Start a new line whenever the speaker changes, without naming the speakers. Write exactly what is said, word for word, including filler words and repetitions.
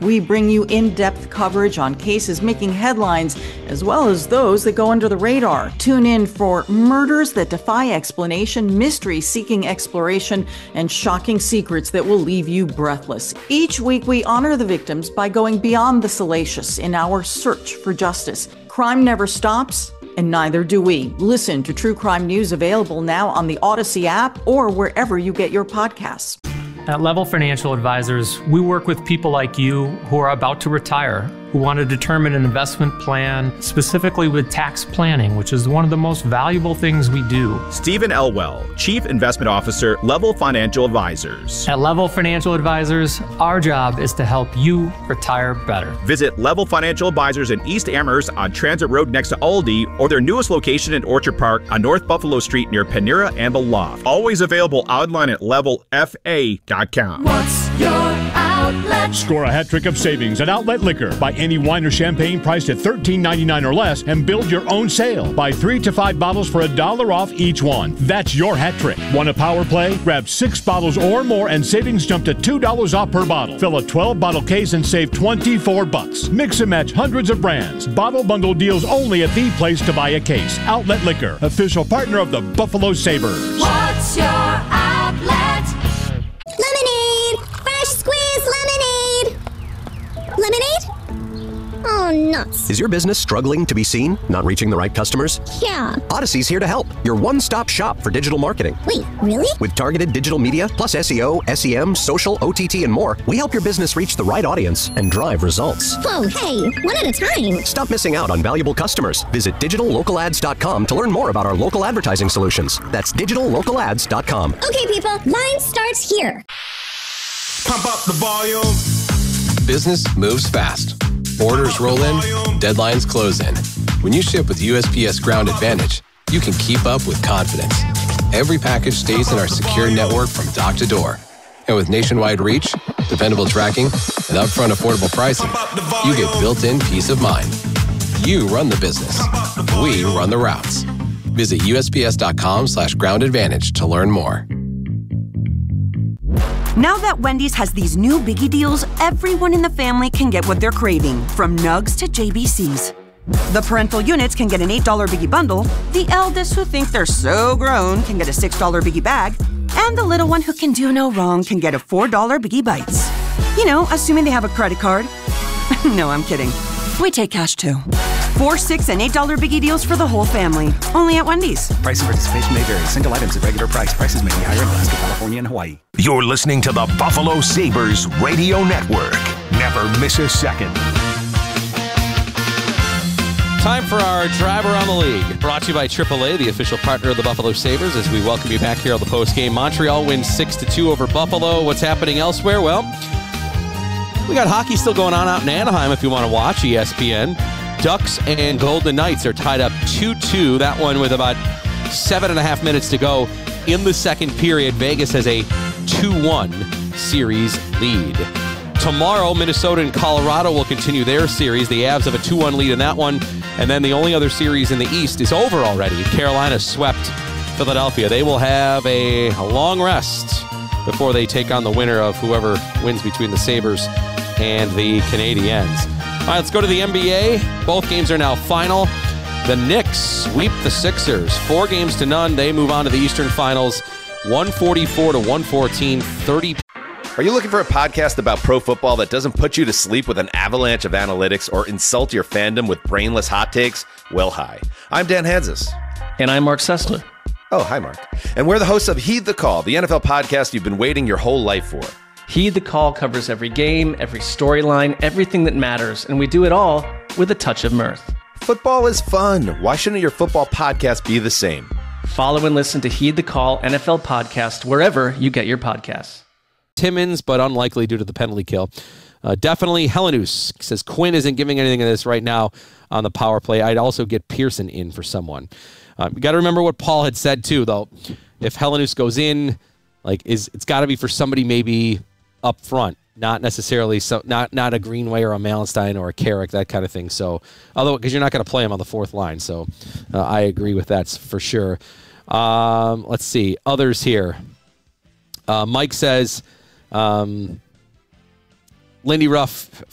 We bring you in-depth coverage on cases making headlines, as well as those that go under the radar. Tune in for murders that defy explanation, mysteries seeking exploration, and shocking secrets that will leave you breathless. Each week, we honor the victims by going beyond the salacious in our search for justice. Crime never stops, and neither do we. Listen to True Crime News, available now on the Odyssey app or wherever you get your podcasts.
At Level Financial Advisors, we work with people like you who are about to retire, who want to determine an investment plan, specifically with tax planning, which is one of the most valuable things we do.
Stephen Elwell, Chief Investment Officer, Level Financial Advisors.
At Level Financial Advisors, our job is to help you retire better.
Visit Level Financial Advisors in East Amherst on Transit Road next to Aldi, or their newest location in Orchard Park on North Buffalo Street near Panera and the Loft. Always available online at level f a dot com.
What's your outlet?
Score a hat trick of savings at Outlet Liquor. Buy any wine or champagne priced at thirteen ninety-nine or less and build your own sale. Buy three to five bottles for a dollar off each one. That's your hat trick. Want a power play? Grab six bottles or more and savings jump to two dollars off per bottle. Fill a twelve bottle case and save twenty-four bucks. Mix and match hundreds of brands. Bottle bundle deals only at the place to buy a case. Outlet Liquor, official partner of the Buffalo Sabres.
What's your outlet?
Lemonade! Fresh squeezed lemonade! Lemonade? Oh, nuts.
Is your business struggling to be seen? Not reaching the right customers?
Yeah.
Odyssey's here to help. Your one-stop shop for digital marketing.
Wait, really?
With targeted digital media, plus S E O, S E M, social, O T T, and more, we help your business reach the right audience and drive results.
Whoa, hey, one at a time.
Stop missing out on valuable customers. Visit digital local ads dot com to learn more about our local advertising solutions. That's digital local ads dot com.
Okay, people, line starts here.
Pump up the volume.
Business moves fast. Orders roll in, deadlines close in. When you ship with U S P S Ground Advantage, you can keep up with confidence. Every package stays in our secure network from dock to door. And with nationwide reach, dependable tracking, and upfront affordable pricing, you get built-in peace of mind. You run the business. We run the routes. Visit U S P S dot com slash ground advantage to learn more.
Now that Wendy's has these new biggie deals, everyone in the family can get what they're craving, from nugs to J B Cs. The parental units can get an eight dollar biggie bundle, the eldest who think they're so grown can get a six dollar biggie bag, and the little one who can do no wrong can get a four dollar biggie bites. You know, assuming they have a credit card. No, I'm kidding. We take cash too. Four, six, and eight dollar biggie deals for the whole family. Only at Wendy's.
Price and participation may vary. Single items at regular price. Prices may be higher in Alaska, California, and Hawaii.
You're listening to the Buffalo Sabres Radio Network. Never miss a second.
Time for our Drive Around the League. Brought to you by triple A, the official partner of the Buffalo Sabres, as we welcome you back here on the postgame. Montreal wins six to two over Buffalo. What's happening elsewhere? Well, we got hockey still going on out in Anaheim if you want to watch E S P N. Ducks and Golden Knights are tied up two two. That one with about seven and a half minutes to go in the second period. Vegas has a two one series lead. Tomorrow, Minnesota and Colorado will continue their series. The Avs have a two one lead in that one. And then the only other series in the East is over already. Carolina swept Philadelphia. They will have a long rest before they take on the winner of whoever wins between the Sabres and the Canadiens. All right, let's go to the N B A. Both games are now final. The Knicks sweep the Sixers. Four games to none. They move on to the Eastern Finals. one forty-four to one fourteen, thirty.
Are you looking for a podcast about pro football that doesn't put you to sleep with an avalanche of analytics or insult your fandom with brainless hot takes? Well, hi. I'm Dan Hansis.
And I'm Mark Sessler.
Oh, hi, Mark. And we're the hosts of Heed the Call, the N F L podcast you've been waiting your whole life for.
Heed the Call covers every game, every storyline, everything that matters, and we do it all with a touch of mirth.
Football is fun. Why shouldn't your football podcast be the same?
Follow and listen to Heed the Call N F L podcast wherever you get your podcasts.
Timmins, but unlikely due to the penalty kill. Uh, definitely Helenius says Quinn isn't giving anything of this right now on the power play. I'd also get Pearson in for someone. Uh, you got to remember what Paul had said too, though. If Helenius goes in, like is it's got to be for somebody maybe up front, not necessarily so not not a Greenway or a Malenstein or a Carrick, that kind of thing. So, although because you're not going to play him on the fourth line, so uh, I agree with that for sure. Um, let's see others here. Uh, Mike says um, Lindy Ruff